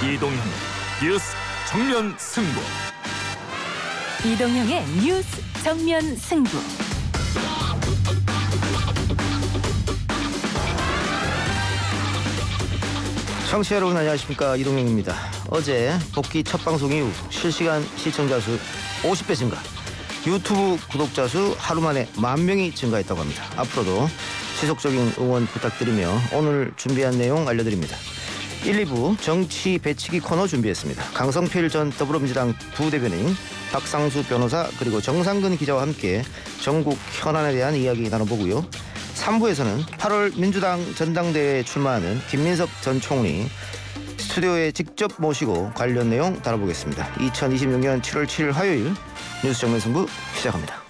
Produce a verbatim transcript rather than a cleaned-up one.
이동형 뉴스 정면 승부. 이동형의 뉴스 정면 승부. 청취자 여러분 안녕하십니까, 이동형입니다. 어제 복귀 첫 방송 이후 실시간 시청자 수 오십 배 증가, 유튜브 구독자 수 하루 만에 만 명이 증가했다고 합니다. 앞으로도 지속적인 응원 부탁드리며 오늘 준비한 내용 알려드립니다. 일, 이 부 정치 배치기 코너 준비했습니다. 강성필 전 더불어민주당 부대변인, 박상수 변호사 그리고 정상근 기자와 함께 전국 현안에 대한 이야기 나눠보고요. 삼 부에서는 팔월 민주당 전당대회에 출마하는 김민석 전 총리 스튜디오에 직접 모시고 관련 내용 다뤄보겠습니다. 이천이십육 년 칠월 칠일 화요일 뉴스 정면 승부 시작합니다.